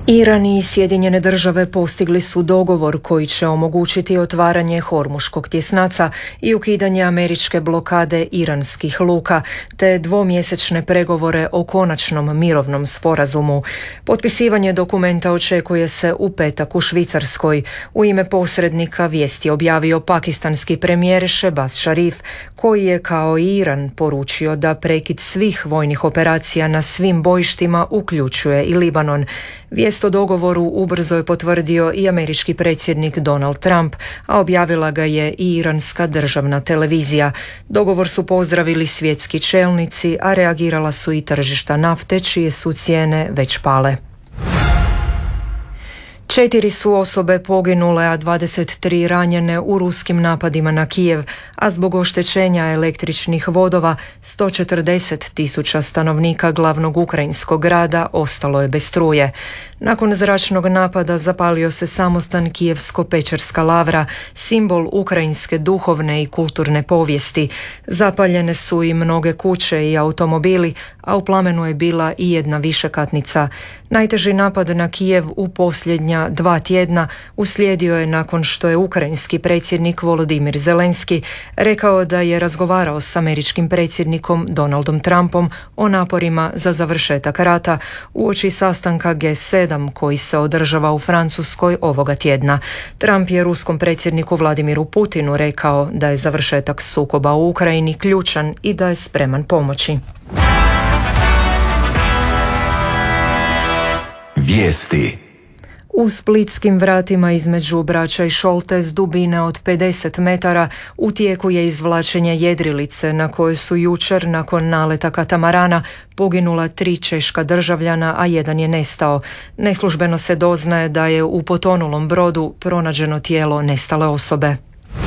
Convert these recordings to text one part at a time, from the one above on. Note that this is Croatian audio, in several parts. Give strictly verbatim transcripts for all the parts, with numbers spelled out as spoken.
Iran i Sjedinjene države postigli su dogovor koji će omogućiti otvaranje Hormuškog tjesnaca i ukidanje američke blokade iranskih luka, te dvomjesečne pregovore o konačnom mirovnom sporazumu. Potpisivanje dokumenta očekuje se u petak u Švicarskoj. U ime posrednika vijest je objavio pakistanski premijer Shehbaz Sharif, koji je kao i Iran poručio da prekid svih vojnih operacija na svim bojištima uključuje i Libanon. Vijest o dogovoru ubrzo je potvrdio i američki predsjednik Donald Trump, a objavila ga je i iranska državna televizija. Dogovor su pozdravili svjetski čelnici, a reagirala su i tržišta nafte, čije su cijene već pale. Četiri su osobe poginule, a dvadeset tri ranjene u ruskim napadima na Kijev, a zbog oštećenja električnih vodova sto četrdeset tisuća stanovnika glavnog ukrajinskog grada ostalo je bez struje. Nakon zračnog napada zapalio se samostan Kijevsko-Pečerska lavra, simbol ukrajinske duhovne i kulturne povijesti. Zapaljene su i mnoge kuće i automobili, a u plamenu je bila i jedna višekatnica. Najteži napad na Kijev u posljednja dva tjedna uslijedio je nakon što je ukrajinski predsjednik Volodimir Zelenski rekao da je razgovarao s američkim predsjednikom Donaldom Trumpom o naporima za završetak rata uoči sastanka G sedam koji se održava u Francuskoj ovoga tjedna. Trump je ruskom predsjedniku Vladimiru Putinu rekao da je završetak sukoba u Ukrajini ključan i da je spreman pomoći. Vijesti. U splitskim vratima između Brača i Šoltes dubine od pedeset metara u tijeku je izvlačenje jedrilice na kojoj su jučer nakon naleta katamarana poginula tri češka državljana, a jedan je nestao. Neslužbeno se doznaje da je u potonulom brodu pronađeno tijelo nestale osobe.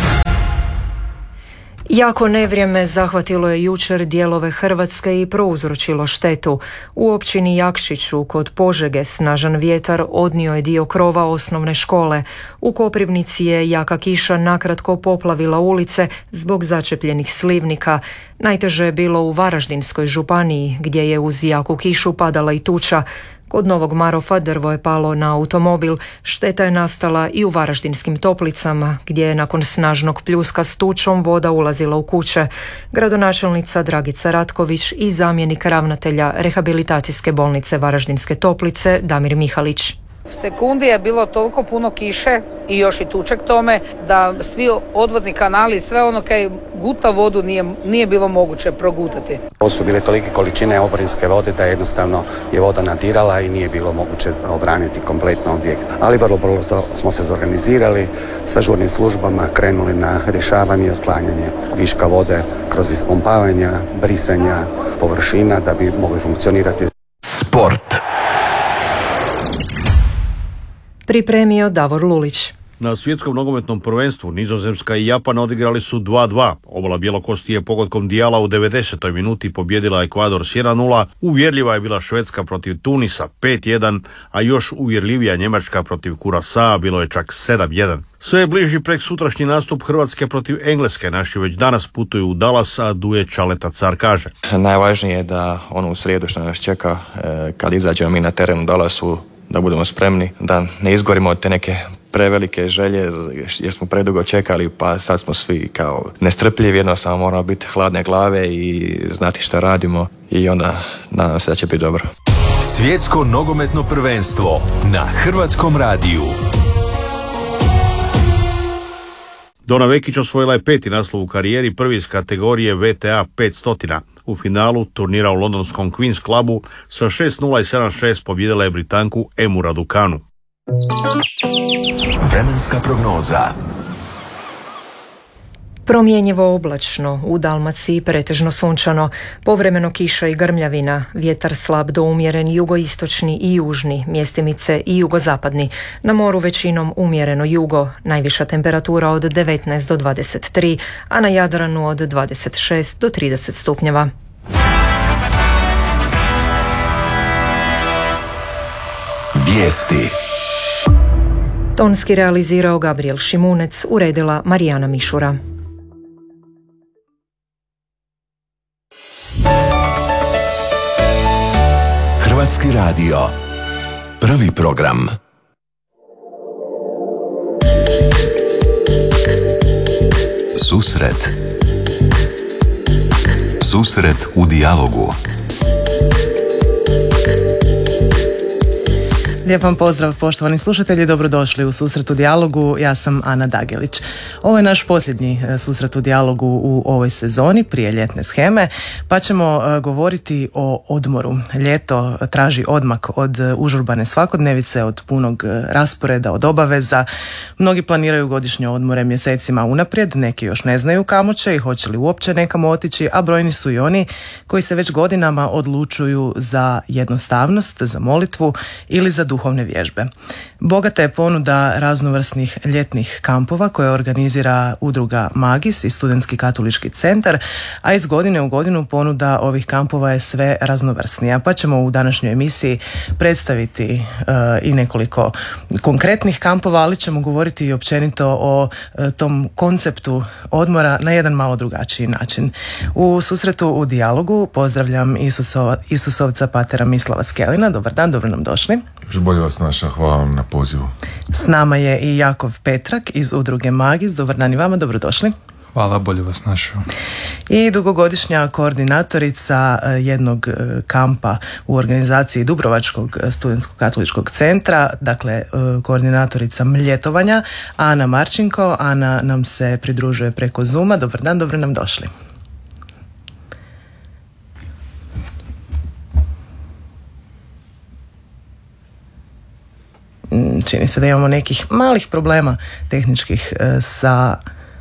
Jako nevrijeme zahvatilo je jučer dijelove Hrvatske i prouzročilo štetu. U općini Jakšiću kod Požege snažan vjetar odnio je dio krova osnovne škole. U Koprivnici je jaka kiša nakratko poplavila ulice zbog začepljenih slivnika. Najteže je bilo u Varaždinskoj županiji gdje je uz jaku kišu padala i tuča. Kod Novog Marofa drvo je palo na automobil, šteta je nastala i u Varaždinskim Toplicama, gdje je nakon snažnog pljuska s tučom voda ulazila u kuće. Gradonačelnica Dragica Ratković i zamjenik ravnatelja rehabilitacijske bolnice Varaždinske Toplice Damir Mihalić. U sekundi je bilo toliko puno kiše i još i tuček tome da svi odvodni kanali i sve ono kaj guta vodu nije, nije bilo moguće progutati. Ovo su bile tolike količine oborinske vode da jednostavno je voda nadirala i nije bilo moguće obraniti kompletno objekt. Ali vrlo brzo smo se zorganizirali, sa žurnim službama krenuli na rješavanje i otklanjanje viška vode kroz ispumpavanja, brisanja površina da bi mogli funkcionirati. Sport. Pripremio Davor Lulić. Na svjetskom nogometnom prvenstvu Nizozemska i Japan odigrali su dva dva. Obala Bjelokosti je pogodkom Dijala u devedesetoj minuti pobjedila Ekvador s jedan nula. Uvjerljiva je bila Švedska protiv Tunisa pet jedan, a još uvjerljivija Njemačka protiv Kurasaa bilo je čak sedam jedan. Sve je bliži prek sutrašnji nastup Hrvatske protiv Engleske. Naši već danas putuju u Dallas, a Duje Čaleta car kaže. Najvažnije je da ono u srijedu što nas čeka, kad izađemo mi na teren u Dallasu, da budemo spremni, da ne izgorimo od te neke prevelike želje jer smo predugo čekali, pa sad smo svi kao nestrpljivi, jednostavno moramo biti hladne glave i znati šta radimo i onda nadam se da će biti dobro. Svjetsko nogometno prvenstvo na Hrvatskom radiju. Dona Vekić osvojila je peti naslov u karijeri, prvi iz kategorije V T A petsto. U finalu turnira u londonskom Queen's Clubu sa šest nula i sedam šest pobjedila je Britanku Emu Raducanu. Vremenska prognoza. Promjenjivo oblačno, u Dalmaciji pretežno sunčano, povremeno kiša i grmljavina, vjetar slab do umjeren jugoistočni i južni, mjestimice i jugozapadni, na moru većinom umjereno jugo, najviša temperatura od devetnaest do dvadeset tri, a na Jadranu od dvadeset šest do trideset stupnjeva. Vijesti. Tonski realizirao Gabriel Šimunec, uredila Marijana Mišura. Hrvatski radio. Prvi program. Susret. Susret u dijalogu. Lijep vam pozdrav, poštovani slušatelji, dobrodošli u Susret u dijalogu. Ja sam Ana Dagelić. Ovo je naš posljednji susret u dijalogu u ovoj sezoni prije ljetne sheme, pa ćemo govoriti o odmoru. Ljeto traži odmak od užurbane svakodnevice, od punog rasporeda, od obaveza. Mnogi planiraju godišnje odmore mjesecima unaprijed, neki još ne znaju kamo će i hoće li uopće nekamo otići, a brojni su i oni koji se već godinama odlučuju za jednostavnost, za molitvu ili za duhovne vježbe. Bogata je ponuda raznovrsnih ljetnih kampova koje organizira udruga Magis i Studentski katolički centar, a iz godine u godinu ponuda ovih kampova je sve raznovrsnija. Pa ćemo u današnjoj emisiji predstaviti uh, i nekoliko konkretnih kampova, ali ćemo govoriti i općenito o uh, tom konceptu odmora na jedan malo drugačiji način. U susretu u dijalogu pozdravljam Isusova, Isusovca patera Mislava Skelina. Dobar dan, dobro nam došli. Još bolje vas našla, hvala vam na pozivu. S nama je i Jakov Petrak iz udruge Magis. Dobar dan i vama, dobrodošli. Hvala, bolje vas našao. I dugogodišnja koordinatorica jednog kampa u organizaciji Dubrovačkog studentskog katoličkog centra, dakle koordinatorica mljetovanja, Ana Marčinko. Ana nam se pridružuje preko Zooma. Dobar dan, dobro nam došli. Čini se da imamo nekih malih problema tehničkih e, sa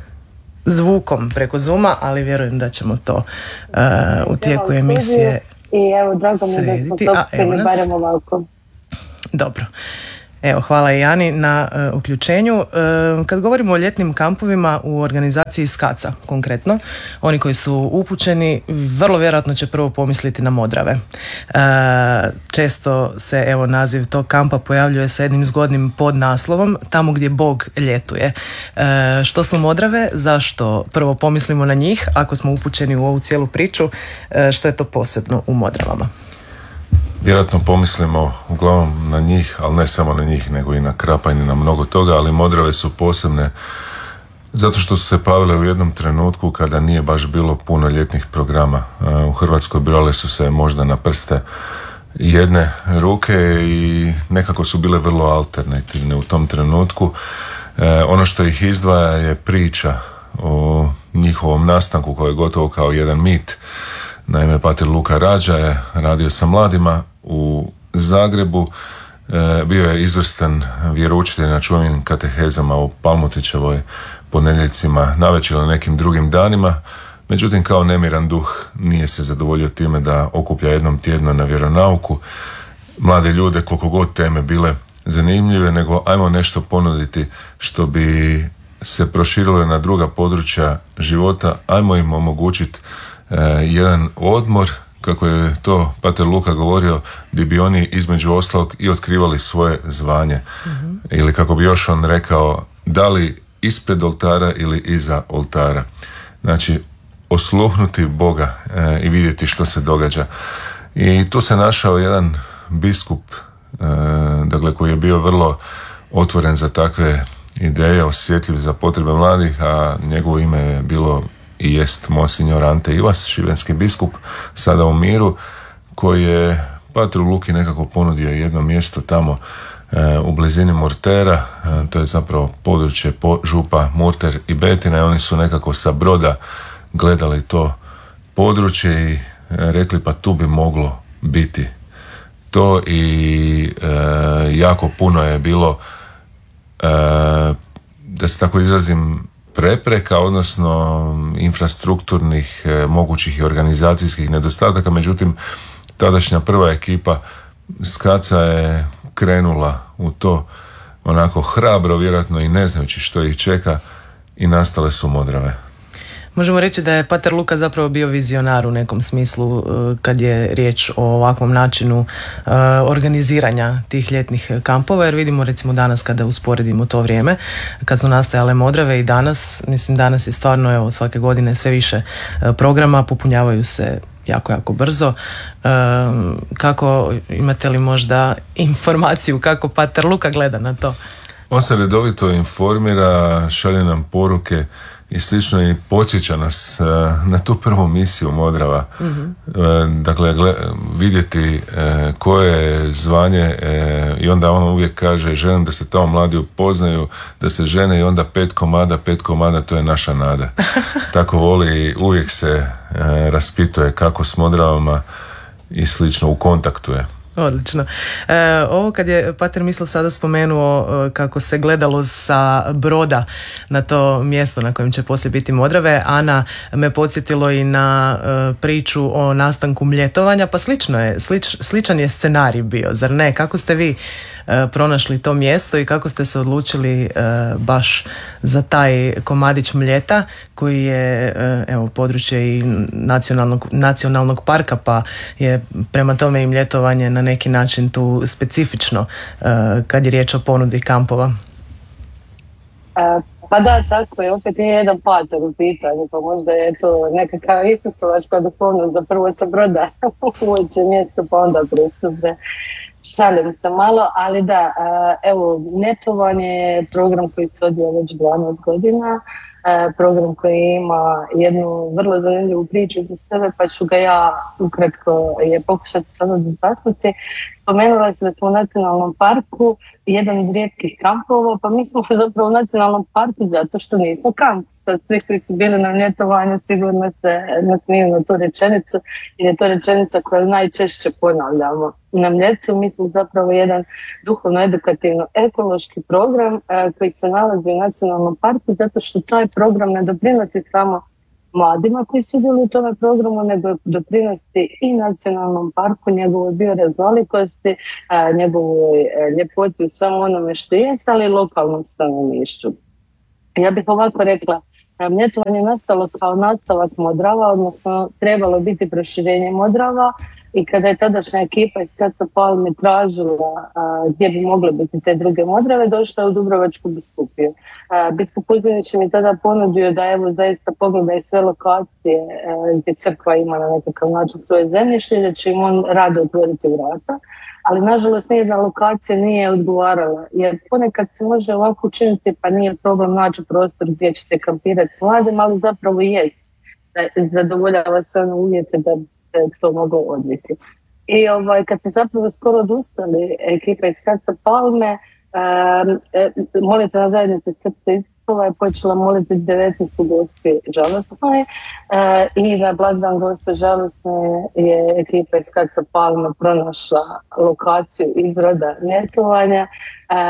zvukom preko Zooma, ali vjerujem da ćemo to e, u tijeku emisije i evo, drago mi da smo to uspjeli barem ovako. Dobro. Evo, hvala i Ani na uh, uključenju. Uh, kad govorimo o ljetnim kampovima u organizaciji Skaca, konkretno, oni koji su upućeni vrlo vjerojatno će prvo pomisliti na Modrave. Uh, često se evo naziv tog kampa pojavljuje sa jednim zgodnim podnaslovom, tamo gdje Bog ljetuje. Uh, što su Modrave? Zašto prvo pomislimo na njih ako smo upućeni u ovu cijelu priču? Uh, što je to posebno u Modravama? Vjerojatno pomislimo uglavnom na njih, ali ne samo na njih, nego i na Krapanj i na mnogo toga, ali Modrave su posebne zato što su se pavile u jednom trenutku kada nije baš bilo puno ljetnih programa. U Hrvatskoj brojale su se možda na prste jedne ruke i nekako su bile vrlo alternativne u tom trenutku. Ono što ih izdvaja je priča o njihovom nastanku koji je gotovo kao jedan mit. Naime, pater Luka Rađa je radio sa mladima u Zagrebu, e, bio je izvrstan vjeroučitelj na čuvenim katehezama u Palmotićevoj ponedjeljcima navečer ili nekim drugim danima, međutim kao nemiran duh nije se zadovoljio time da okuplja jednom tjedno na vjeronauku mlade ljude koliko god teme bile zanimljive, nego ajmo nešto ponuditi što bi se proširilo na druga područja života, ajmo im omogućiti Uh, jedan odmor, kako je to pater Luka govorio, gdje bi oni između ostalog i otkrivali svoje zvanje. Mm-hmm. Ili kako bi još on rekao, da li ispred oltara ili iza oltara. Znači, osluhnuti Boga uh, i vidjeti što se događa. I tu se našao jedan biskup, uh, dakle, koji je bio vrlo otvoren za takve ideje, osjetljiv za potrebe mladih, a njegovo ime je bilo i jest monsignor Ante Ivas, šibenski biskup, sada u miru, koji je patru Luki nekako ponudio jedno mjesto tamo e, u blizini Murtera, e, to je zapravo područje po, župa Murter i Betina, i oni su nekako sa broda gledali to područje i e, rekli pa tu bi moglo biti to i e, jako puno je bilo, e, da se tako izrazim, prepreka, odnosno infrastrukturnih, e, mogućih i organizacijskih nedostataka, međutim tadašnja prva ekipa Skaca je krenula u to onako hrabro, vjerojatno i ne znajući što ih čeka, i nastale su Modrave. Možemo reći da je pater Luka zapravo bio vizionar u nekom smislu kad je riječ o ovakvom načinu organiziranja tih ljetnih kampova, jer vidimo recimo danas kada usporedimo to vrijeme kad su nastajale Modrave i danas, mislim danas je stvarno evo svake godine sve više programa, popunjavaju se jako, jako brzo. E, kako, imate li možda informaciju kako pater Luka gleda na to? On se redovito informira, šalje nam poruke i slično i podsjeća nas na tu prvu misiju Modrava. Mm-hmm. Dakle, gled, vidjeti koje je zvanje i onda on uvijek kaže želim da se tamo mladi upoznaju, da se žene i onda pet komada, pet komada, to je naša nada. Tako voli i uvijek se raspituje kako s Modravama i slično, u kontaktu je. Odlično. E, ovo kad je pater Mislav sada spomenuo e, kako se gledalo sa broda na to mjesto na kojem će poslije biti Modrave, Ana me podsjetilo i na e, priču o nastanku mljetovanja, pa slično je, slič, sličan je scenarij bio, zar ne? Kako ste vi e, pronašli to mjesto i kako ste se odlučili e, baš za taj komadić Mljeta koji je e, evo područje i nacionalnog, nacionalnog parka, pa je prema tome i mljetovanje na neki način tu specifično uh, kad je riječ o ponudi kampova? Uh, pa da, tako je. Opet nije jedan pater u pitanju, pa možda je to nekakav isusovačka duhovnost da prvo sa broda uoče mjesto, pa onda pristupe. Šalim se malo, ali da, uh, evo, Netovanje je program koji se odvija već dvanaest godina. Program koji ima jednu vrlo zanimljivu priču za sebe, pa ću ga ja ukratko je pokušati sada dotaknuti. Spomenula se da smo u nacionalnom parku jedan od rijetkih kampova, pa mi smo zapravo u nacionalnom parku zato što nismo kamp. Sad svi koji su bili na ljetovanju sigurno se nasmiju na tu rečenicu, jer je to rečenica koju najčešće ponavljamo. Na Mljetu mi smo zapravo jedan duhovno-edukativno-ekološki program e, koji se nalazi u nacionalnom parku zato što taj program ne doprinosi samo mladima koji su bili u tome programu, nego doprinosi i nacionalnom parku, njegovoj bioraznolikosti, e, njegovoj e, ljepoti u samo onome što jest, ali i lokalnom stanovništvu. Ja bih ovako rekla, Mljetovanje je nastalo kao nastavak Modrava, odnosno trebalo biti proširenje Modrava. I kada je tadašnja ekipa iz Kaca Palme tražila a, gdje bi mogle biti te druge Modrave, došla je u Dubrovačku biskupiju. A, biskup Kuzminić mi tada ponudio da evo zaista pogledaju sve lokacije a, gdje crkva ima na nekakav način svoje zemljište, da će im on rado otvoriti vrata. Ali nažalost nijedna lokacija nije odgovarala, jer ponekad se može ovako učiniti pa nije problem naći prostor gdje ćete kampirati s mladim, ali zapravo jest da zadovoljava sve one uvjete da se to moglo odviti. I ovaj, kad se zapravo skoro odustali ekipa iz Kaca Palme, e, molitva zajednice Srpske Iskova je počela moliti devetnaestu Gospi žalosne e, i na blagdan Gospe žalosne je ekipa iz Kaca Palme pronašla lokaciju izroda Netovanja e,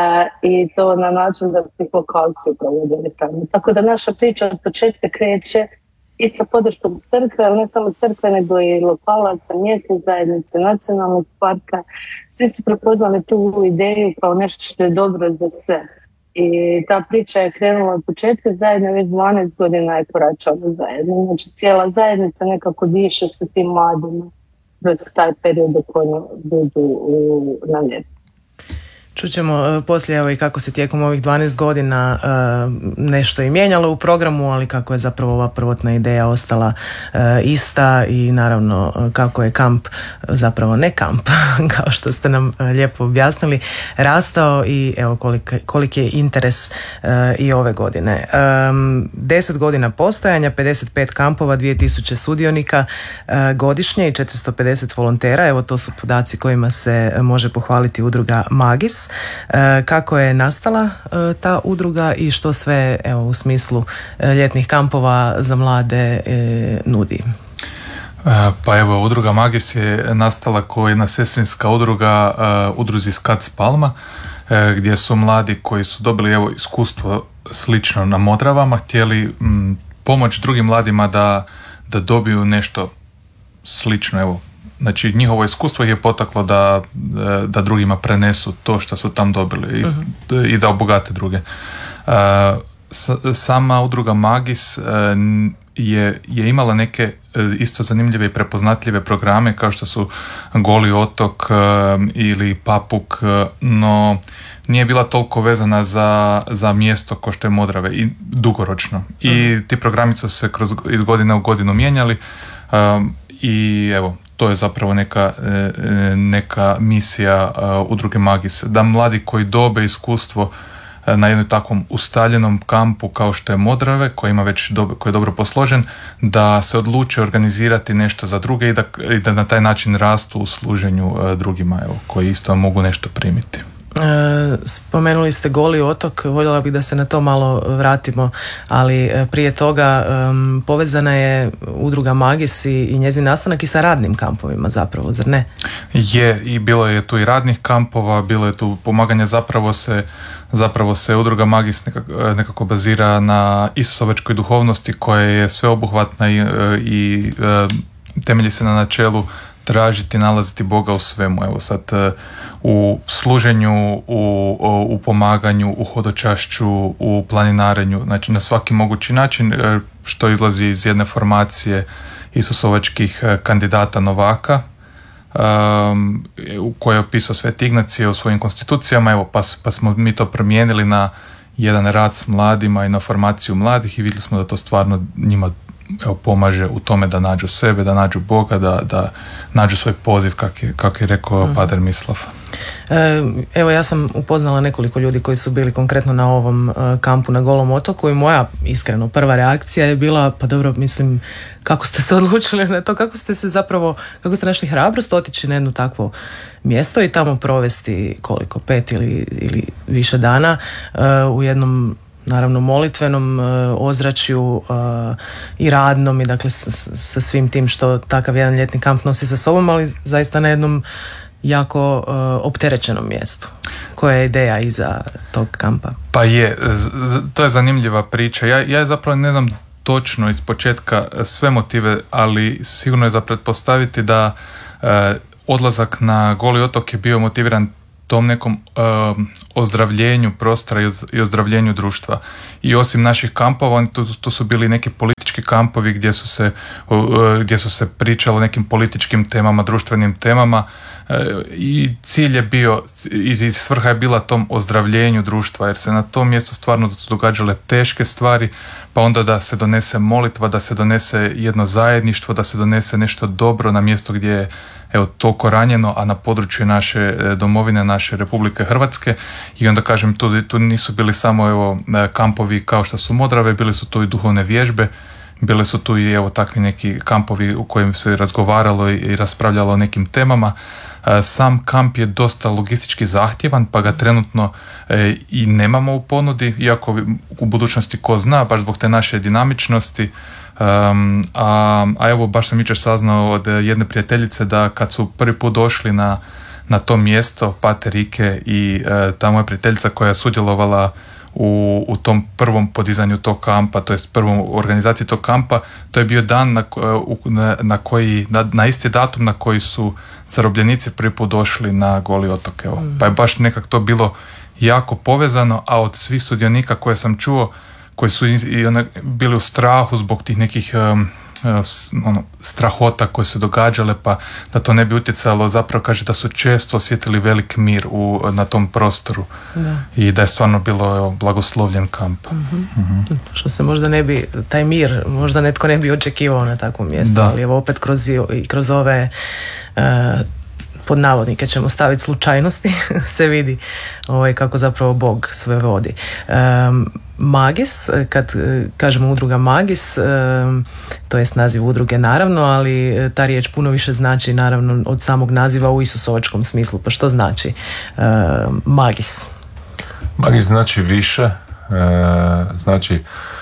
i to na način da su lokaciju provodili tamo. Tako da naša priča od početka kreće i sa podrškom crkve, ali ne samo crkve, nego i lokalaca, mjesne zajednice, nacionalnog parka. Svi su prepoznali tu ideju kao nešto što je dobro za sve. I ta priča je krenula od početka zajedno, već dvanaest godina je koračala zajedno. Znači cijela zajednica nekako diše sa tim mladima kroz taj period dok oni budu u, na Mljetu. Čućemo poslije evo i kako se tijekom ovih dvanaest godina uh, nešto i mijenjalo u programu, ali kako je zapravo ova prvotna ideja ostala uh, ista i naravno kako je kamp, zapravo ne kamp, kao što ste nam uh, lijepo objasnili, rastao i evo kolik, koliki je interes uh, i ove godine. Um, deset godina postojanja, pedeset pet kampova, dvije tisuće sudionika uh, godišnje i četiristo pedeset volontera, evo to su podaci kojima se može pohvaliti udruga Magis. Kako je nastala ta udruga i što sve evo, u smislu ljetnih kampova za mlade nudi? Pa evo, udruga Magis je nastala kao jedna sestrinska udruga udruzi iz Kac Palma, gdje su mladi koji su dobili evo iskustvo slično na Modravama htjeli m, pomoći drugim mladima da, da dobiju nešto slično, evo. Znači njihovo iskustvo je potaklo da, da drugima prenesu to što su tam dobili i, uh-huh. i da obogate druge. Sama udruga Magis je, je imala neke isto zanimljive i prepoznatljive programe kao što su Goli otok ili Papuk, no nije bila toliko vezana za, za mjesto kao što je Modrave i dugoročno. I uh-huh. ti programi su se kroz iz godine u godinu mijenjali. i evo, to je zapravo neka, neka misija udruge Magis, da mladi koji dobe iskustvo na jednom takvom ustaljenom kampu kao što je Modrave, koji ima već dobro, koji je dobro posložen, da se odluče organizirati nešto za druge i da, i da na taj način rastu u služenju drugima, evo, koji isto mogu nešto primiti. Spomenuli ste Goli otok, voljela bih da se na to malo vratimo, ali prije toga um, povezana je udruga Magis i, i njezin nastanak i sa radnim kampovima zapravo, zar ne? Je, i bilo je tu i radnih kampova, bilo je tu pomaganje, zapravo se zapravo se udruga Magis nekako, nekako bazira na isusovačkoj duhovnosti koja je sveobuhvatna i, i temelji se na načelu tražiti, nalaziti Boga u svemu. Evo sad u služenju, u, u pomaganju, u hodočašću, u planinarenju, znači na svaki mogući način, što izlazi iz jedne formacije isusovačkih kandidata novaka, um, u kojoj je opisao Sveti Ignacije u svojim konstitucijama, evo pa, pa smo mi to promijenili na jedan rad s mladima i na formaciju mladih i vidjeli smo da to stvarno njima evo, pomaže u tome da nađu sebe, da nađu Boga, da, da nađu svoj poziv, kak je, kak je rekao mm. Pater Mislav. Evo, ja sam upoznala nekoliko ljudi koji su bili konkretno na ovom kampu na Golom otoku i moja iskreno prva reakcija je bila, pa dobro, mislim, kako ste se odlučili na to, kako ste se zapravo, kako ste našli hrabrost otići na jedno takvo mjesto i tamo provesti koliko, pet ili, ili više dana u jednom, naravno, molitvenom uh, ozračju uh, i radnom i dakle sa svim tim što takav jedan ljetni kamp nosi sa sobom, ali zaista na jednom jako uh, opterećenom mjestu. Koja je ideja iza tog kampa? Pa je, to je zanimljiva priča. Ja, ja zapravo ne znam točno iz početka sve motive, ali sigurno je za pretpostaviti da uh, odlazak na Goli otok je bio motiviran tom nekom uh, ozdravljenju prostora i ozdravljenju društva. I osim naših kampova, tu, tu su bili neki politički kampovi gdje su se, uh, gdje su se pričalo o nekim političkim temama, društvenim temama uh, i cilj je bio i svrha je bila tom ozdravljenju društva, jer se na tom mjestu stvarno su događale teške stvari, pa onda da se donese molitva, da se donese jedno zajedništvo, da se donese nešto dobro na mjesto gdje je evo toliko ranjeno, a na području naše domovine, naše Republike Hrvatske. I onda kažem, tu, tu nisu bili samo evo kampovi kao što su Modrave, bili su tu i duhovne vježbe, bile su tu i evo takvi neki kampovi u kojim se razgovaralo i raspravljalo o nekim temama. Sam kamp je dosta logistički zahtjevan, pa ga trenutno e, i nemamo u ponudi, iako u budućnosti ko zna, baš zbog te naše dinamičnosti. Um, a, a evo baš sam jučer saznao od jedne prijateljice da kad su prvi put došli na, na to mjesto Pater Rike i e, ta moja prijateljica koja je sudjelovala u, u tom prvom podizanju tog kampa, to jest prvom organizaciji tog kampa, to je bio dan na, na, na koji, na, na isti datum na koji su zarobljenici prvi put došli na Goli otok. Evo. Mm. Pa je baš nekak to bilo jako povezano, a od svih sudionika koje sam čuo, koji su i one bili u strahu zbog tih nekih um, ono, strahota koje su događale, pa da to ne bi utjecalo, zapravo kaže da su često osjetili velik mir u, na tom prostoru. Da. I da je stvarno bilo evo, blagoslovljen kamp. Mm-hmm. Mm-hmm. Što se možda ne bi, taj mir, možda netko ne bi očekivao na takvom mjestu, da. Ali evo opet kroz, i kroz ove uh, pod navodnike ćemo staviti slučajnosti, se vidi ovaj, kako zapravo Bog sve vodi. Um, Magis, kad kažemo udruga Magis, um, to jest naziv udruge naravno, ali ta riječ puno više znači naravno od samog naziva u isusovačkom smislu. Pa što znači um, Magis? Magis znači više, e, znači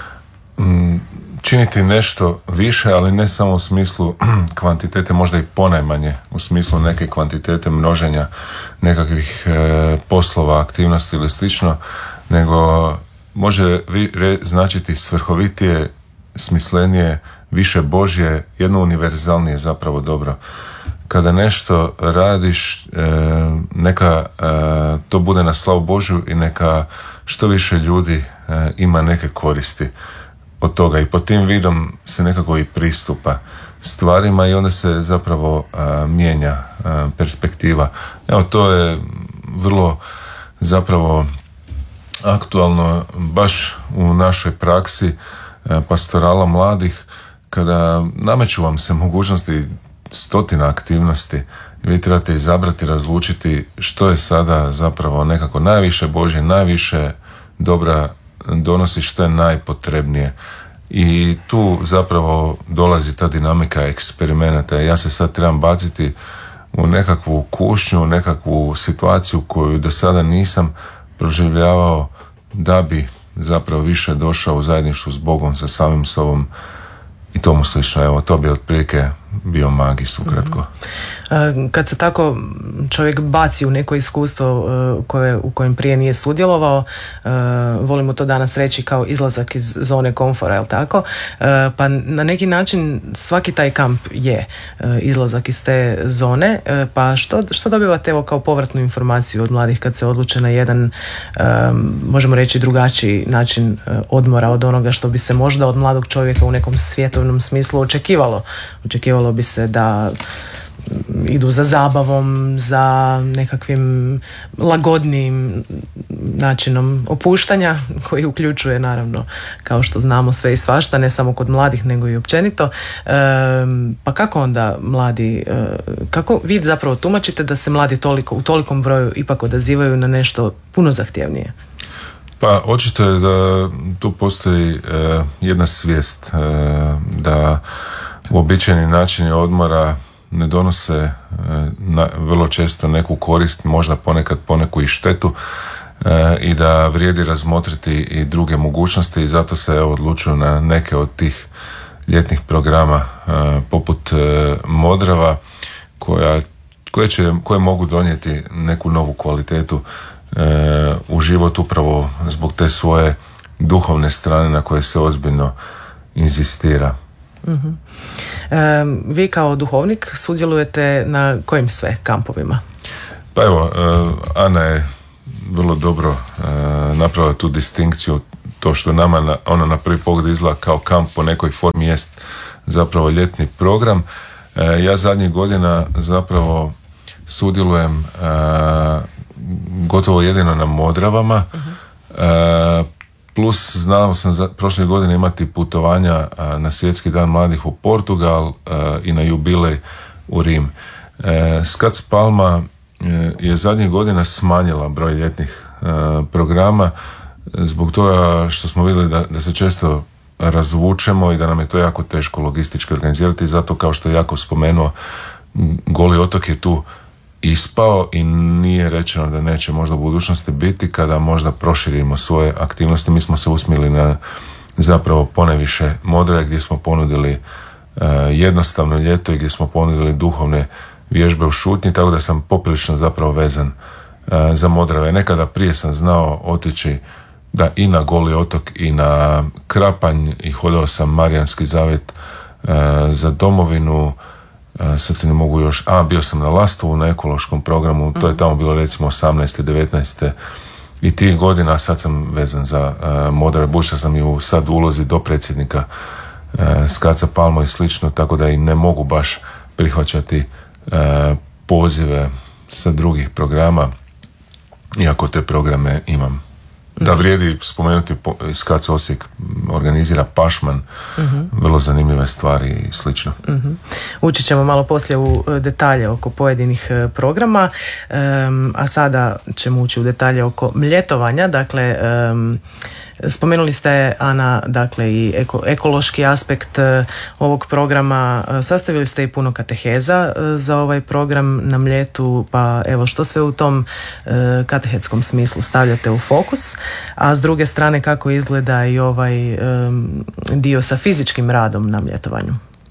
m, činiti nešto više, ali ne samo u smislu kvantitete, možda i ponajmanje u smislu neke kvantitete množenja nekakvih e, poslova, aktivnosti ili slično, nego može vi, re, značiti svrhovitije, smislenije, više Božje, jedno univerzalnije zapravo dobro. Kada nešto radiš, e, neka e, to bude na slavu Božju i neka što više ljudi e, ima neke koristi od toga i pod tim vidom se nekako i pristupa stvarima i onda se zapravo a, mijenja a, perspektiva. Evo, to je vrlo zapravo aktualno baš u našoj praksi a, pastorala mladih, kada nameću vam se mogućnosti stotina aktivnosti. Vi trebate izabrati, razlučiti što je sada zapravo nekako najviše Božje, najviše dobra donosi, što je najpotrebnije. I tu zapravo dolazi ta dinamika eksperimenata. Ja se sad trebam baciti u nekakvu kušnju, u nekakvu situaciju koju do sada nisam proživljavao da bi zapravo više došao u zajedništvu s Bogom, sa samim sobom i tomu slično. Evo, to bi otprilike bio magis ukratko. Mm-hmm. Kad se tako čovjek baci u neko iskustvo koje, u kojem prije nije sudjelovao, volimo to danas reći kao izlazak iz zone komfora, jel tako? Pa na neki način svaki taj kamp je izlazak iz te zone, pa što, što dobivate evo kao povratnu informaciju od mladih kad se odluče na jedan, možemo reći, drugačiji način odmora od onoga što bi se možda od mladog čovjeka u nekom svjetovnom smislu očekivalo. Očekivalo bi se da idu za zabavom, za nekakvim lagodnijim načinom opuštanja koji uključuje naravno, kao što znamo, sve i svašta, ne samo kod mladih nego i općenito. E, pa kako onda mladi, e, kako vi zapravo tumačite da se mladi toliko, u tolikom broju ipak odazivaju na nešto puno zahtjevnije? Pa očito je da tu postoji e, jedna svijest e, da uobičajeni načini odmora ne donose e, na, vrlo često neku korist, možda ponekad poneku i štetu, e, i da vrijedi razmotriti i druge mogućnosti i zato se odlučuju na neke od tih ljetnih programa e, poput e, Modrava koja, koje, će, koje mogu donijeti neku novu kvalitetu e, u život upravo zbog te svoje duhovne strane na koje se ozbiljno inzistira. Mm-hmm. E, vi kao duhovnik sudjelujete na kojim sve kampovima? Pa evo, Ana je vrlo dobro napravila tu distinkciju, to što nama na, ona na prvi pogled izgleda kao kamp po nekoj formi jest zapravo ljetni program. Ja zadnjih godina zapravo sudjelujem gotovo jedino na Modravama, uh-huh. Plus znao sam za prošle godine imati putovanja a, na Svjetski dan mladih u Portugal a, i na jubilej u Rim. E, Scats Palma e, je zadnjih godina smanjila broj ljetnih a, programa zbog toga što smo vidjeli da, da se često razvučemo i da nam je to jako teško logistički organizirati. Zato, kao što je Jakov spomenuo, Goli otok je tu ispao i nije rečeno da neće možda u budućnosti biti kada možda proširimo svoje aktivnosti. Mi smo se usmjerili na zapravo ponajviše Modre gdje smo ponudili uh, jednostavno ljeto i gdje smo ponudili duhovne vježbe u šutnji, tako da sam poprilično zapravo vezan uh, za Modrave. Nekada prije sam znao otići da i na Goli otok i na Krapanj i hodao sam Marijanski zavjet uh, za domovinu. Sad se ne mogu još, a bio sam na Lastovu na ekološkom programu, to je tamo bilo recimo osamnaeste, devetnaeste i tih godina, a sad sam vezan za uh, Modre. Buša sam i u sad ulozi do predsjednika uh, Scatsa Palma i slično, tako da i ne mogu baš prihvaćati uh, pozive sa drugih programa, iako te programe imam. Da, vrijedi spomenuti, Scats Osijek organizira Pašman, uh-huh. vrlo zanimljive stvari i slično. Uh-huh. Učit ćemo malo poslije u detalje oko pojedinih programa, um, a sada ćemo ući u detalje oko mljetovanja. Dakle, um, spomenuli ste, Ana, dakle i eko, ekološki aspekt uh, ovog programa. Uh, sastavili ste i puno kateheza uh, za ovaj program na Mljetu, pa evo što sve u tom uh, katehetskom smislu stavljate u fokus, a s druge strane kako izgleda i ovaj um, dio sa fizičkim radom na mljetovanju?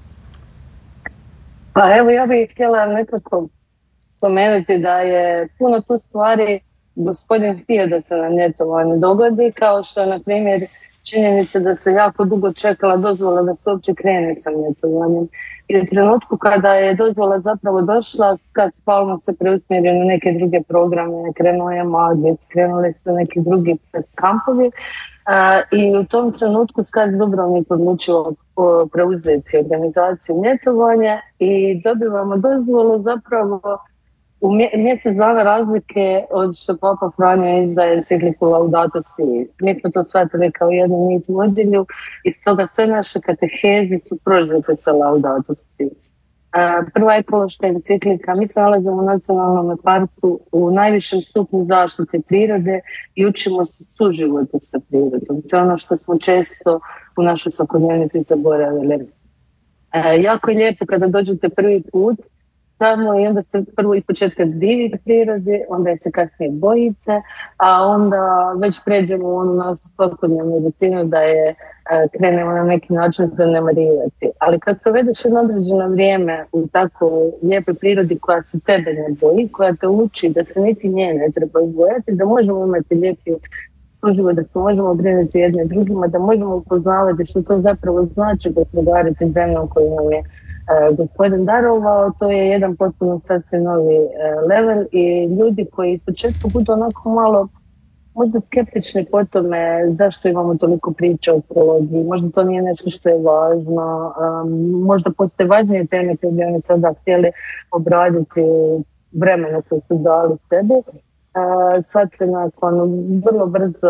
Pa evo, ja bih htjela nekako spomenuti da je puno tu stvari Gospodin htio da se na ljetovanju dogodi, kao što na primjer činjenica da se jako dugo čekala dozvola da se uopće krene sa ljetovanjem. I u trenutku kada je dozvola zapravo došla, Scats Palma se preusmjerio na neke druge programe, krenuo je Magnet, krenuli su neki drugi kampovi. Uh, I u tom trenutku Scats Dubrovnik odlučio preuzeti organizaciju ljetovanja i dobivamo dozvolu zapravo u mjesec dana razlike od što Papa Franja izdaje encikliku Laudato Si. Mi smo to shvatili kao jednu nit vodilju i stoga sve naše katehezi su prožete sa Laudato Si. Prva ekološka enciklika, mi se nalazimo u nacionalnom parku u najvišem stupnju zaštite prirode i učimo se suživoti sa prirodom. To je ono što smo često u našoj svakodnevnici zaboravili. Jako je lijepo kada dođete prvi put tamo i onda se prvo ispočetka divite prirodi, onda je se kasnije bojite, a onda već pređemo u onu našu svakodnevnu rutinu da je krenemo na neki način zanemarivati. Ali kad provedeš jedno određeno vrijeme u tako lijepoj prirodi koja se tebe ne boji, koja te uči da se niti nje ne treba izbojati, da možemo imati lijepi suživot, da se možemo brinuti jedne drugima, da možemo upoznavati što to zapravo znači gospodariti zemljom koju nam je Uh, gospodin darovao, to je jedan potpuno sasvim novi uh, level i ljudi koji iz početka budu onako malo možda skeptični po tome zašto imamo toliko priča o ekologiji, možda to nije nešto što je važno, um, možda postoje važnije teme koje bi oni sada htjeli obraditi vremena koje su dali sebi. Uh, shvatili nakon vrlo brzo,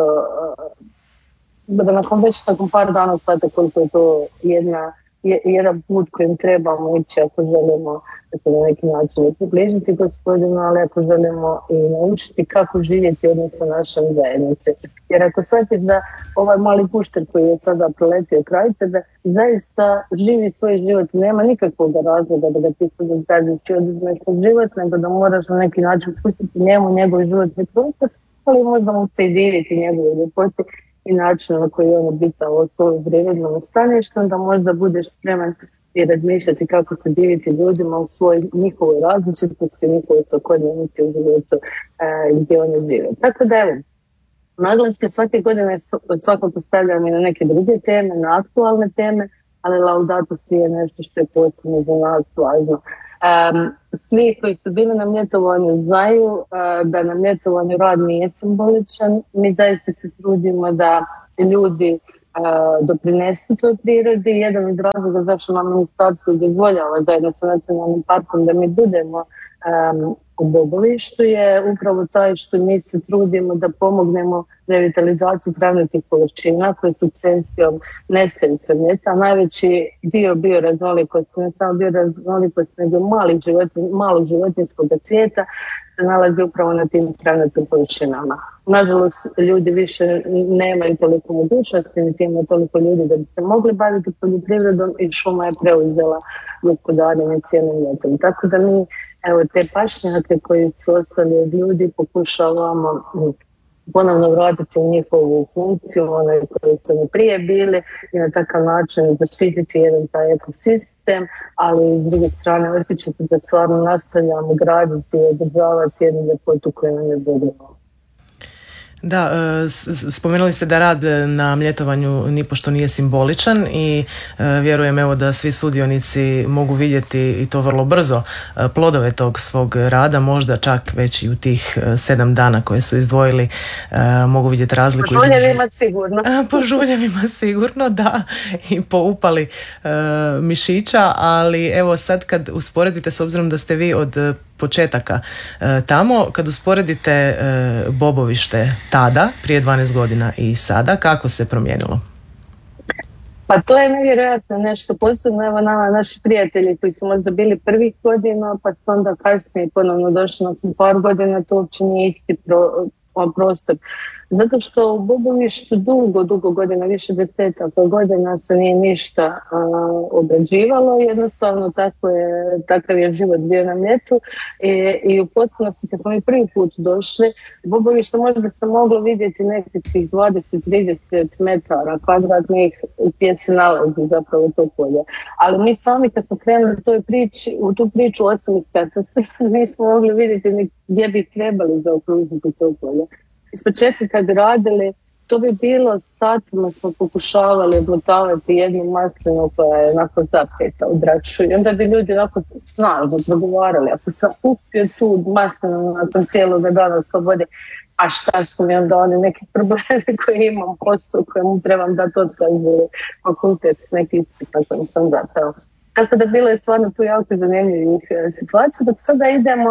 uh, da nakon već nakon par dana shvate koliko je to jedna jedan put kojim trebamo ići ako želimo da se na neki način približiti gospodinu, ali ako želimo i naučiti kako živjeti odnosno našem zajednici. Jer ako shvatiš da ovaj mali pušter koji je sada proletio kraj tebe, zaista živi svoj život, nema nikakvog razloga da ga ti sada zgaziš i oduzmeš život, nego da moraš na neki način pustiti njemu njegov životni prostor, ali možda mu se i diviti njegove ljepoti i način na koji on obitao o svojom prirodnom staništu, da možda budeš spreman i razmišljati kako se diviti ljudima u svojoj njihovoj različitosti, njihovoj svakodnevnici u životu e, gdje oni žive. Tako da evo, naglaske svake godine svakako stavljamo i na neke druge teme, na aktualne teme, ali Laudato Si je nešto što je posebno za nas važno. Um, svi koji su bili na ljetovanju znaju uh, da na ljetovanju rad nije simboličan. Mi zaista se trudimo da ljudi uh, doprinesu toj prirodi. Jedan od razloga zašto nam ministarstvo dozvoljava zajedno sa nacionalnim parkom da mi budemo um, u Bobovištu je upravo taj što mi se trudimo da pomognemo revitalizaciji travnatih površina koje sukcesijom nestaju crneta. Najveći dio bioraznolikosti, ne samo bioraznolikosti, nego malih životin, malog životinskog cvijeta se nalazi upravo na tim travnatim površinama. Nažalost, ljudi više nemaju toliko mogućnosti, niti ima toliko ljudi da bi se mogli baviti poljoprivredom i šuma je preuzela gospodarenje cijelim ljetom. Tako da mi evo te pašnjake koji su ostali od ljudi pokušavamo ponovno vratiti u njihovu funkciju, one koje su mi prije bili i na takav način zaštititi jedan taj ekosistem, ali s druge strane osjećati da stvarno nastavljamo graditi i održavati jednu ljepotu koju nam je budemo. Da, spomenuli ste da rad na mljetovanju nipošto nije simboličan i vjerujem evo da svi sudionici mogu vidjeti i to vrlo brzo plodove tog svog rada, možda čak već i u tih sedam dana koje su izdvojili mogu vidjeti razliku. Po žuljevima sigurno. Po žuljevima sigurno, da, i po upali mišića, ali evo sad kad usporedite, s obzirom da ste vi od početaka e, tamo, kad usporedite e, Bobovište tada, prije dvanaest godina i sada, kako se promijenilo? Pa to je nevjerojatno nešto posebno, evo nama, naši prijatelji koji su možda bili prvih godina, pa su onda kasnije ponovno došli nakon par godina, to uopće nije isti pro, prostor. Zato što u Bobovištu dugo, dugo godina, više desetaka godina se nije ništa uh, obrađivalo, jednostavno tako je, takav je život bio na ljetu i, i u potpunosti kad smo mi prvi put došli, Bobovište možda se moglo vidjeti nekih dvadeset do trideset metara kvadratnih gdje se nalazi zapravo to polje. Ali mi sami kad smo krenuli u, toj priči, u tu priču osim iz katastra, nismo mogli vidjeti gdje bi trebali zaokružiti to polje. Iz početka kad radili, to bi bilo satima smo pokušavali odmotavati jednu maslinu koja je onako zapeta u draču i onda bi ljudi onako snažno progovarali. Ako sam uspio tu maslinu nakon cijelog dana slobode, a šta su mi onda oni neke probleme koje imam posao kojemu trebam dati otkaz ili fakultet s neki ispit na kojem sam zapeo. Tako da bilo je stvarno tu jako zanimljivih situacija, dok sada idemo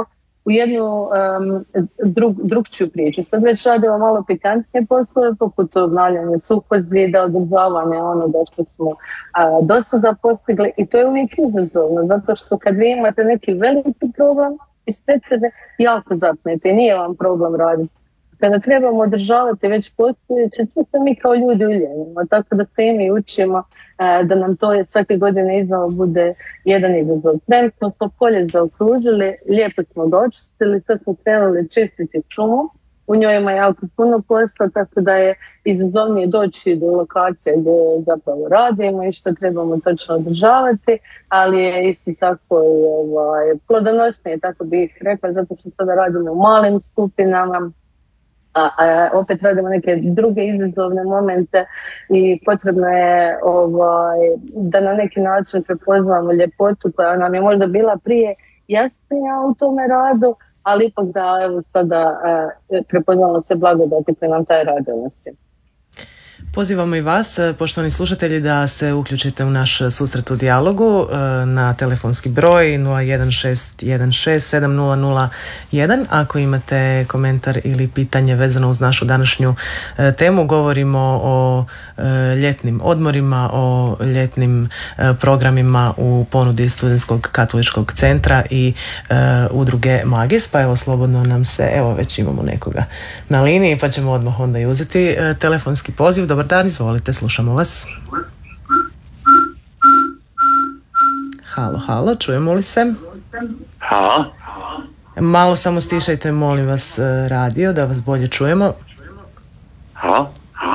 u jednu um, drug, drugčiju priču. Sad već radimo malo pikantnije poslove, poput obnavljanja suhozida, održavanja onoga što smo uh, do sada postigli, i to je uvijek izazovno, zato što kad vi imate neki veliki problem ispred sebe, jako zapnete i nije vam problem raditi. Kada trebamo održavati već postojeće, tu se mi kao ljudi uljenimo, tako da se i mi učimo e, da nam to svake godine iznova bude jedan izazov. Trenutno smo polje zaokružili, lijepo smo ga očistili, sad smo krenuli čistiti šumu, u njoj ima jako puno posla, tako da je izazovnije doći do lokacije gdje zapravo radimo i što trebamo točno održavati, ali je isto tako i ovaj, plodonosnije, tako bih rekla, zato što sada radimo u malim skupinama, A, a opet radimo neke druge izazovne momente i potrebno je ovaj, da na neki način prepoznamo ljepotu koja nam je možda bila prije jasnija u tome radu, ali ipak da evo sada eh, prepoznamo se blagodati koje nam taj rad donosi. Pozivamo i vas, poštovani slušatelji, da se uključite u naš susret u dijalogu na telefonski broj nula jedan šest jedan šest sedam nula nula jedan. Ako imate komentar ili pitanje vezano uz našu današnju temu, govorimo o ljetnim odmorima, o ljetnim programima u ponudi Studentskog katoličkog centra i udruge Magis, pa evo slobodno nam se, evo već imamo nekoga na liniji, pa ćemo odmah onda i uzeti telefonski poziv. Dobar dan, izvolite, slušamo vas. Halo, halo, čujemo li se? Halo. Malo samo stišajte, molim vas, radio, da vas bolje čujemo. Halo.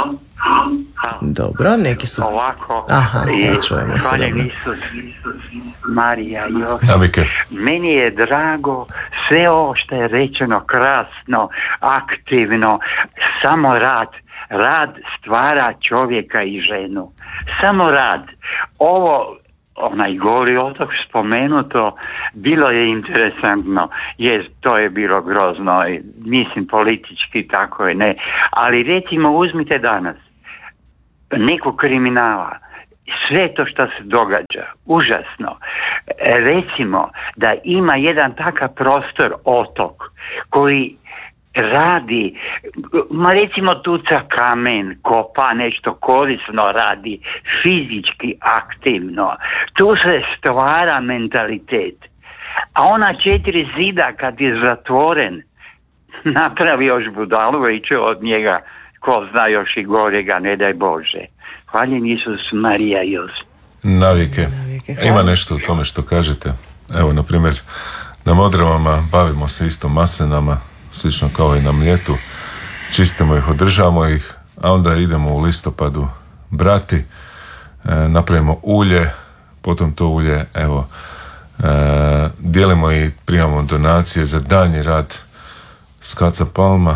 Dobro, neki su... Ovako, aha, ja čujemo se. Hvala Isus, Marija i Navike. Meni je drago sve ovo što je rečeno, krasno, aktivno, samo rad. Rad stvara čovjeka i ženu. Samo rad. Ovo, onaj Goli otok spomenuto, bilo je interesantno. Je, to je bilo grozno. Mislim politički, tako je, ne. Ali recimo uzmite danas nekog kriminala. Sve to što se događa, užasno. Recimo da ima jedan takav prostor, otok, koji radi, ma recimo tuca kamen, kopa nešto korisno, radi fizički aktivno. Tu se stvara mentalitet. A ona četiri zida kad je zatvoren, napravi još budalu i će od njega, ko zna još i gorega, ne daj Bože. Hvaljen Isus, Marija i Josip. Navike. Ima nešto u tome što kažete. Evo, na primjer, na Modravama bavimo se isto maslinama, slično kao i na Mljetu. Čistimo ih, održavamo ih, a onda idemo u listopadu brati, e, napravimo ulje, potom to ulje, evo, e, dijelimo i primamo donacije za daljnji rad Skaca Palma,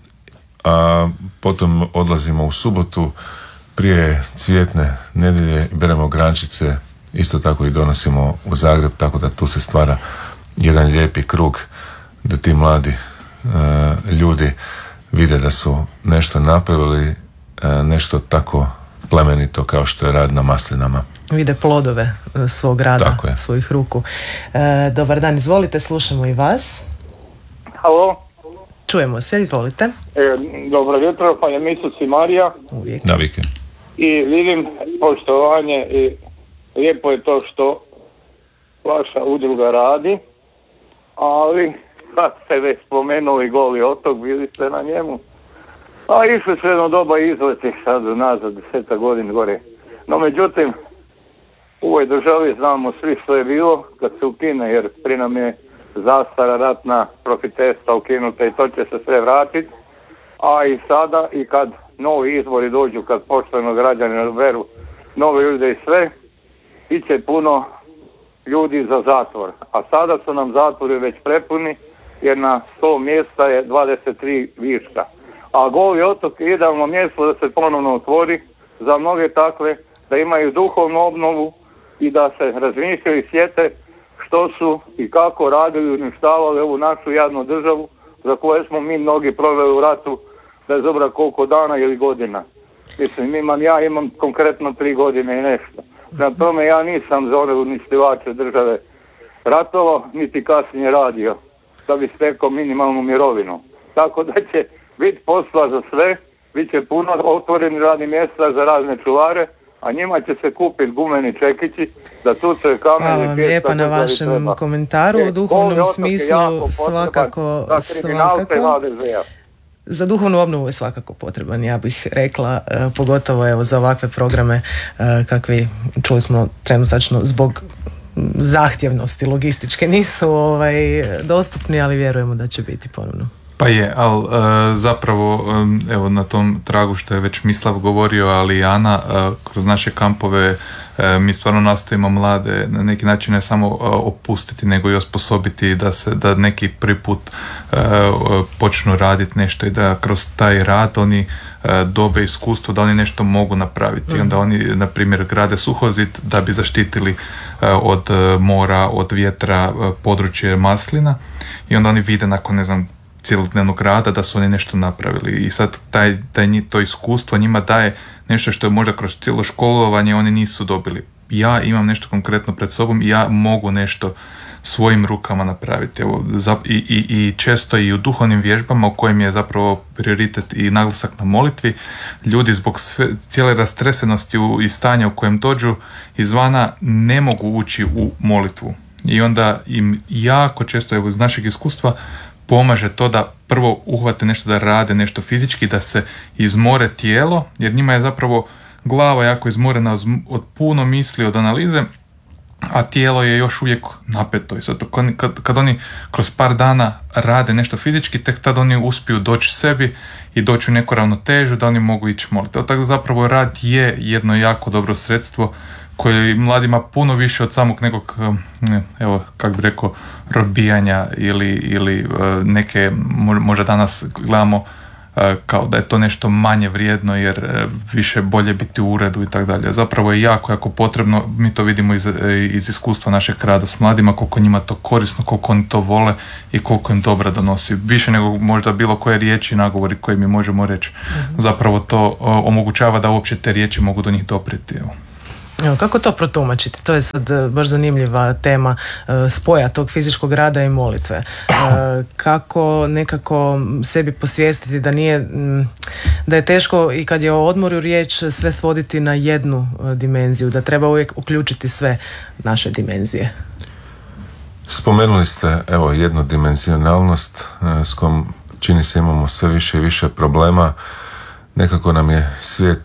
a potom odlazimo u subotu prije cvjetne nedjelje, beremo grančice, isto tako i donosimo u Zagreb, tako da tu se stvara jedan lijepi krug da ti mladi uh, ljudi vide da su nešto napravili, uh, nešto tako plemenito kao što je rad na maslinama. Vide plodove svog rada, svojih ruku. E, dobar dan, izvolite, slušamo i vas. Halo. Čujemo se, izvolite. E, dobro jutro, pa je Isus i Marija. Uvijek. Navike. I vidim poštovanje i lijepo je to što vaša udruga radi, ali kad ste već spomenuli Goli otok, bili ste na njemu, a išli su jedno doba izleti sad nazad deseta godina gore. No međutim, u ovoj državi znamo svi što je bilo kad se ukine, jer pri nam je zastara ratna profiterstva ukinuta i to će se sve vratiti, a i sada i kad novi izbori dođu, kad pošteno građani odberu nove ljude i sve, bit će puno ljudi za zatvor. A sada su nam zatvori već prepuni, jer na sto mjesta je dvadeset tri viška. A Goli otok je idealno mjesto da se ponovno otvori za mnoge takve, da imaju duhovnu obnovu i da se razmišljaju i sjete što su i kako radili i uništavali ovu našu jadnu državu za koju smo mi mnogi proveli u ratu, bez obzira koliko dana ili godina. Mislim, imam, ja imam konkretno tri godine i nešto. Na tome ja nisam za one uništivače države ratovao, niti kasnije radio. da bi stekao minimalnu mirovinu. Tako da će biti posla za sve, bit će puno otvorenih radnih mjesta za razne čuvare, a njima će se kupiti gumeni čekići da tucaju kamen. Hvala vam lijepa na vašem treba. komentaru. U duhovnom smislu svakako, svakako. Za duhovnu obnovu je svakako potreban, ja bih rekla, pogotovo evo za ovakve programe kakvi čuli smo trenutačno zbog zahtjevnosti logističke nisu ovaj, dostupni, ali vjerujemo da će biti ponovno. Pa je, ali uh, zapravo um, evo na tom tragu što je već Mislav govorio, ali i Ana, uh, kroz naše kampove uh, mi stvarno nastojimo mlade na neki način ne samo uh, opustiti, nego i osposobiti da se da neki prvi put uh, počnu raditi nešto i da kroz taj rad oni uh, dobe iskustvo da oni nešto mogu napraviti. Mm. Onda oni, na primjer, grade suhozid da bi zaštitili uh, od uh, mora, od vjetra uh, područje maslina i onda oni vide nakon, ne znam, cjelodnevnog rada da su oni nešto napravili i sad taj, taj, to iskustvo njima daje nešto što je možda kroz cijelo školovanje oni nisu dobili. Ja imam nešto konkretno pred sobom i ja mogu nešto svojim rukama napraviti. Evo, za, i, i, i često i u duhovnim vježbama u kojim je zapravo prioritet i naglasak na molitvi, ljudi zbog sve, cijele rastresenosti u, i stanja u kojem dođu izvana ne mogu ući u molitvu. I onda im jako često, evo iz našeg iskustva, pomaže to da prvo uhvate nešto, da rade nešto fizički, da se izmore tijelo, jer njima je zapravo glava jako izmorena od puno misli, od analize, a tijelo je još uvijek napeto. I zato kad, kad oni kroz par dana rade nešto fizički, tek tad oni uspiju doći sebi i doći u neku ravnotežu da oni mogu ići moliti. Tako da zapravo rad je jedno jako dobro sredstvo koje mladima puno više od samog nekog, evo, kako bi rekao, robijanja ili, ili neke, možda danas gledamo kao da je to nešto manje vrijedno jer više bolje biti u uredu i tako dalje. Zapravo je jako, jako potrebno, mi to vidimo iz, iz iskustva našeg rada s mladima, koliko njima to korisno, koliko oni to vole i koliko im dobra donosi. Više nego možda bilo koje riječi, nagovori koje mi možemo reći. Mm-hmm. Zapravo to omogućava da uopće te riječi mogu do njih doprijeti. Evo. Evo, kako to protumačiti? To je sad baš zanimljiva tema spoja tog fizičkog rada i molitve. Kako nekako sebi posvijestiti da nije, da je teško i kad je o odmoru riječ sve svoditi na jednu dimenziju, da treba uvijek uključiti sve naše dimenzije. Spomenuli ste evo jednodimenzionalnost s kojom čini se imamo sve više i više problema. Nekako nam je svijet